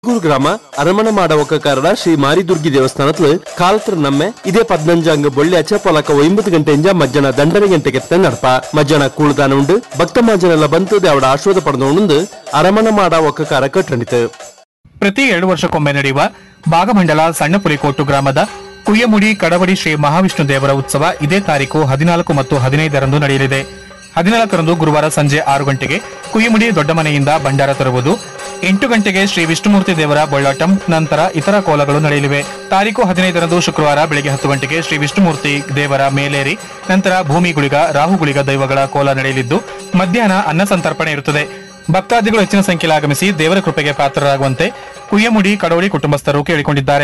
ಗ್ರಾಮ ಅರಮನೆ ಮಾಡ ಒಕ್ಕ ಕಾರಣ ಶ್ರೀ ಮಾರಿದುರ್ಗಿ ದೇವಸ್ಥಾನತ್ಲು ಕಾಲತ್ರ ನಮ್ಮೆ ಇದೇ 15 ಬೊಳ್ಳೆ ಪೊಲಕ 9 ಗಂಟೆಯಿಂದ ಮಧ್ಯಾಹ್ನ ದಂಡನೆ ಗಂಟೆಗೆ ನಡಪ ಮಧ್ಯಾಹ್ನ ಕೂಳದಾನ ಉಂಡು ಭಕ್ತ ಮಾಜನೆಲ್ಲ ಬಂತು ಅವಡ ಆಶ್ವಾದ ಪಡೆದು ಅರಮನೆ ಮಾಡ ಒಕ್ಕ ಕಾರ ಕಟ್ಟಣಿತು. ಪ್ರತಿ 2 ವರ್ಷಕ್ಕೊಮ್ಮೆ ನಡೆಯುವ ಭಾಗಮಂಡಲ ಸಣ್ಣ ಪುಲಿಕೋಟು ಗ್ರಾಮದ ಕುಯ್ಯಮುಡಿ ಕಡವಡಿ ಶ್ರೀ ಮಹಾವಿಷ್ಣು ದೇವರ ಉತ್ಸವ ಇದೇ ತಾರೀಕು 14 ಮತ್ತು 15ರಂದು ನಡೆಯಲಿದೆ. 14ರಂದು ಗುರುವಾರ ಸಂಜೆ 6 ಗಂಟೆಗೆ ಕುಯ್ಯಮುಡಿ ದೊಡ್ಡ ಮನೆಯಿಂದ ಭಂಡಾರ ತರುವುದು. 8 ಗಂಟೆಗೆ ಶ್ರೀ ವಿಷ್ಣುಮೂರ್ತಿ ದೇವರ ಬೊಳ್ಳಾಟಂ, ನಂತರ ಇತರ ಕೋಲಗಳು ನಡೆಯಲಿವೆ. ತಾರೀಕು 15ರಂದು ಶುಕ್ರವಾರ ಬೆಳಗ್ಗೆ 10 ಗಂಟೆಗೆ ಶ್ರೀ ವಿಷ್ಣುಮೂರ್ತಿ ದೇವರ ಮೇಲೇರಿ, ನಂತರ ಭೂಮಿ ಗುಳಿಗ, ರಾಹು ಗುಳಿಗ ದೈವಗಳ ಕೋಲ ನಡೆಯಲಿದ್ದು ಮಧ್ಯಾಹ್ನ ಅನ್ನ ಸಂತರ್ಪಣೆ ಇರುತ್ತದೆ. ಭಕ್ತಾದಿಗಳು ಹೆಚ್ಚಿನ ಸಂಖ್ಯೆಯಲ್ಲಿ ಆಗಮಿಸಿ ದೇವರ ಕೃಪೆಗೆ ಪಾತ್ರರಾಗುವಂತೆ ಕುಯ್ಯಮುಡಿ ಕಡವಡಿ ಕುಟುಂಬಸ್ಥರು ಕೇಳಿಕೊಂಡಿದ್ದಾರೆ.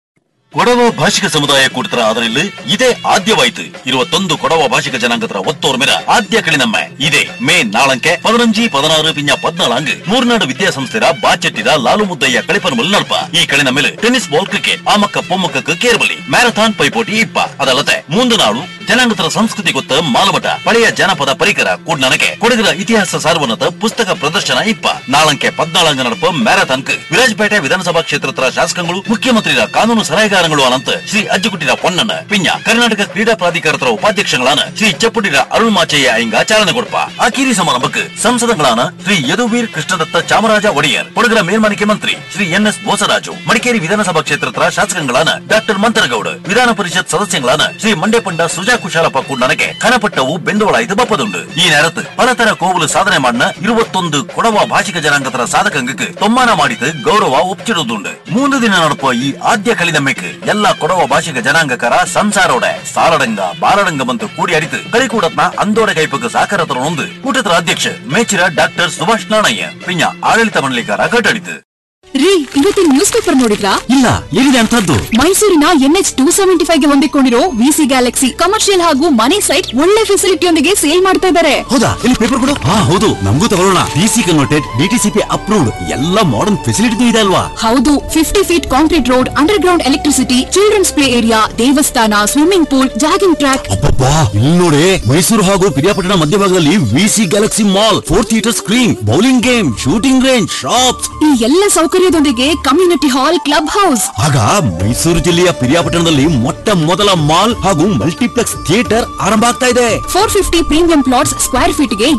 ಕೊಡವ ಭಾಷಿಕ ಸಮುದಾಯ ಕೂಡಿತರ ಆದರಲ್ಲಿ ಇದೇ ಆದ್ಯವಾಯಿತು 21 ಕೊಡವ ಭಾಷಿಕ ಜನಾಂಗತರ ಒತ್ತೋರ್ಮೆರ ಆದ್ಯ ಕಳಿನಮ್ಮ ಇದೇ ಮೇ 4 15 16 ಪಿಂಜ 14 ಮೂರ್ನಾಡು ವಿದ್ಯಾಸಂಸ್ಥೆರ ಬಾಚೆಟ್ಟಿದ ಲಾಲು ಮುದ್ದಯ್ಯ ಕಳಿಪರ್ಮಲ್ ನಲ್ಪ ಈ ಕಳಿನ ಮೇಲೆ ಟೆನ್ನಿಸ್ ಬಾಲ್ ಕ್ರಿಕೆಟ್ ಆಮಕ್ಕ ಪೊಮ್ಮಕ್ಕ ಕೇರ್ಬಲಿ ಮ್ಯಾರಥಾನ್ ಪೈಪೋಟಿ ಇಪ್ಪ ಅದಲ್ಲದೆ ಮುಂದು ನಾಡು ಜನಾಂಗತರ ಸಂಸ್ಕೃತಿ ಗೊತ್ತ ಮಾಲಮಠ ಪಳೆಯ ಜನಪದ ಪರಿಕರ ಕೂಡ್ನನಗೆ ಕೊಡಗರ ಇತಿಹಾಸ ಸಾರ್ವನದ ಪುಸ್ತಕ ಪ್ರದರ್ಶನ ಇಪ್ಪ 4 14 ನಡಪ ಮ್ಯಾರಥಾನ್ಕ್ ವಿರಾಜಪೇಟೆ ವಿಧಾನಸಭಾ ಕ್ಷೇತ್ರದ ಶಾಸಕಗಳು ಮುಖ್ಯಮಂತ್ರಿಗಳ ಕಾನೂನು ಸಲಹೆಗಾರಗಳು ಅನಂತ ಶ್ರೀ ಅಜ್ಜುಗುಟ್ಟಿರ ಪೊನ್ನನ ಪಿಂಜ ಕರ್ನಾಟಕ ಕ್ರೀಡಾ ಪ್ರಾಧಿಕಾರತರ ಉಪಾಧ್ಯಕ್ಷಗಳಾನ ಶ್ರೀ ಚಪ್ಪುಟಿರ ಅರುಳ್ ಮಾಚಯ್ಯ ಹಿಂಗ ಚಾಲನೆ ಕೊಡ್ಪ ಆಕೀರಿ ಸಮಾರಂಭಕ್ಕೆ ಸಂಸದಗಳಾನ ಶ್ರೀ ಯದುವೀರ್ ಕೃಷ್ಣದತ್ತ ಚಾಮರಾಜ ಒಡೆಯರ್ ಕೊಡಗರ ಮೇಲ್ಮನಿಕೆ ಮಂತ್ರಿ ಶ್ರೀ NS ಬೋಸರಾಜು ಮಡಿಕೇರಿ ವಿಧಾನಸಭಾ ಕ್ಷೇತ್ರದ ಶಾಸಕಗಳಾನ ಡಾಕ್ಟರ್ ಮಂತರಗೌಡ ವಿಧಾನ ಪರಿಷತ್ ಸದಸ್ಯಗಳಾನ ಶ್ರೀ ಮಂಡ್ಯಪಂಡ ಸುಜಾ ಕುಶಾಲಪ್ಪ ಕೂಡನಗೆ ಕನಪಟ್ಟವು ಬೆಂದೋಳಾಯ್ತು ಬಪ್ಪದುಂಡು ಈ ನೇರತ್ತು ಪಲತರ ಕೋವಲು ಸಾಧನೆ ಮಾಡಿನ 21 ಕೊಡವ ಭಾಷಿಕ ಜನಾಂಗತರ ಸಾಧಕಂಗಕ್ಕೆ ತೊಮ್ಮಾನ ಮಾಡಿತು ಗೌರವ ಒಪ್ಚಿಡುದುಂಡು 3 ದಿನ ನಡಪ ಈ ಆದ್ಯ ಕಲಿದಮ್ಮೆಕ್ ಎಲ್ಲ ಕೊಡವ ಭಾಷಿಕ ಜನಾಂಗಕರ ಸಂಸಾರೋಡ ಸಾಲಡಂಗ ಬಾರಡಂಗ ಬಂತು ಕೂಡಿ ಅರಿತು ಕಳಿಕೂಡತ್ನ ಅಂದೋಡ ಕೈಪಕ್ಕೆ ಸಾಕಾರ ತರೊಂದು ಕೂಟದ ಅಧ್ಯಕ್ಷ ಮೇಚಿರ ಡಾಕ್ಟರ್ ಸುಭಾಷ್ ನಾಣಯ್ಯ ಪಿಂಜ ಆಡಳಿತ ಮಂಡಳಿಕಾರ ಕಟ್ಟಡಿತು. ರೀ ಇವತ್ತಿನ ನ್ಯೂಸ್ ಪೇಪರ್ ನೋಡಿದ್ರಾ? ಇಲ್ಲ, ಏನಿದೆ ಅಂತದ್ದು? ಮೈಸೂರಿನ NH 275 ಗೆ ಹೊಂದಿಕೊಂಡಿರೋ VC ಗ್ಯಾಲಕ್ಸಿ ಕಮರ್ಷಿಯಲ್ ಹಾಗೂ ಮನೆ ಸೈಟ್ ಒಳ್ಳೆ ಫೆಸಿಲಿಟಿಯೊಂದಿಗೆ ಸೇಲ್ ಮಾಡ್ತಾ ಇದ್ದಾರೆ. ಹೌದಾ? ಇಲ್ಲಿ ಪೇಪರ್ ಕೊಡು. ಹೌದು, ನಮಗೂ ತಗೊಳ್ಳೋಣ. DC ಕನ್ವರ್ಟೆಡ್, DTCP ಅಪ್ರೂವ್ಡ್ ಎಲ್ಲ ಮಾಡರ್ನ್ ಫೆಸಿಲಿಟಿ ಇದೆ ಅಲ್ವಾ? ಹೌದು, 50 feet concrete road, under ground electricity, children's play area, ದೇವಸ್ಥಾನ, ಸ್ವಿಮ್ಮಿಂಗ್ ಪೂಲ್, ಜಾಗಿಂಗ್ ಟ್ರ್ಯಾಕ್. ಅಬ್ಬಬ್ಬಾ, ಇಲ್ಲಿ ನೋಡಿ, ಮೈಸೂರು ಹಾಗೂ ಪಿರಿಯಾಪಟ್ಟಣ ಮಧ್ಯಭಾಗದಲ್ಲಿ VC Galaxy mall, 4 theatre screen, bowling game, shooting range, shops, ಈ ಎಲ್ಲ ಸೌಕರ್ಯದೊಂದಿಗೆ ಕಮ್ಯುನಿಟಿ ಹಾಲ್, ಕ್ಲಬ್ ಹೌಸ್. ಆಗ ಮೈಸೂರು ಜಿಲ್ಲೆಯ ಪಿರಿಯಾಪಟ್ಟಣದಲ್ಲಿ ಮೊಟ್ಟ ಮೊದಲ ಮಾಲ್ ಹಾಗೂ ಮಲ್ಟಿಪ್ಲೆಕ್ಸ್ ಥಿಯೇಟರ್ ಆರಂಭ ಆಗ್ತಾ ಇದೆ. 450 ಪ್ರೀಮಿಯಂ ಪ್ಲಾಟ್ಸ್ ಸ್ಕ್ವೇರ್ ಫೀಟ್ ಗೆ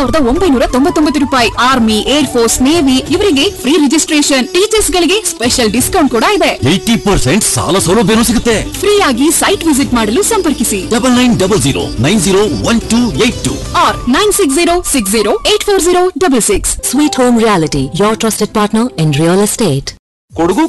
2999 ರೂಪಾಯಿ. ಆರ್ಮಿ, ಏರ್ ಫೋರ್ಸ್, ನೇವಿ ಇವರಿಗೆ ಫ್ರೀ ರಿಜಿಸ್ಟ್ರೇಷನ್. ಟೀಚರ್ಸ್ ಗಳಿಗೆ ಸ್ಪೆಷಲ್ ಡಿಸ್ಕೌಂಟ್ ಕೂಡ ಇದೆ. 80% ಸಾಲ ಸೌಲಭ್ಯನೂ ಸಿಗುತ್ತೆ. ಫ್ರೀ ಆಗಿ ಸೈಟ್ ವಿಸಿಟ್ ಮಾಡಲು ಸಂಪರ್ಕಿಸಿ 9900901282 or 9606084066. Sweet Home Reality, your trusted partner in real estate. Kodagu